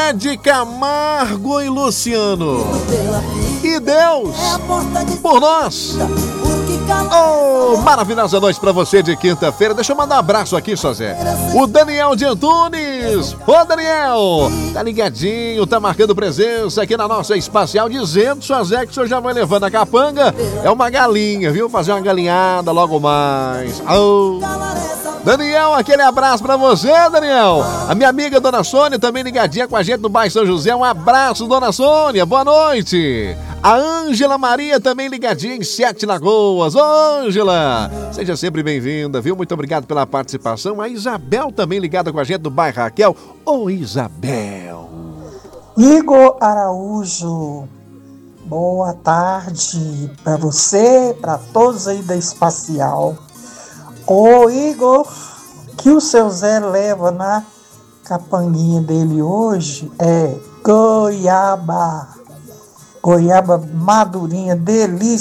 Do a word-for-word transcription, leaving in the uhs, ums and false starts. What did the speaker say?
Zé Camargo e Luciano. E Deus por nós. Oh, maravilhosa noite pra você de quinta-feira. Deixa eu mandar um abraço aqui, só Zé. O Daniel de Antunes. Ô, Daniel, tá ligadinho, tá marcando presença aqui na nossa espacial, dizendo, só Zé, que o senhor já vai levando a capanga. É uma galinha, viu? Fazer uma galinhada logo mais. Oh. Daniel, aquele abraço pra você, Daniel. A minha amiga Dona Sônia também ligadinha com a gente no bairro São José. Um abraço, Dona Sônia. Boa noite. A Ângela Maria também ligadinha em Sete Lagoas. Ô, Ângela, seja sempre bem-vinda, viu? Muito obrigado pela participação. A Isabel também ligada com a gente no bairro Raquel. Ô, Isabel. Igor Araújo, boa tarde pra você, pra todos aí da Espacial. Ô, Igor, que o seu Zé leva na capanguinha dele hoje é goiaba. Goiaba madurinha, delícia.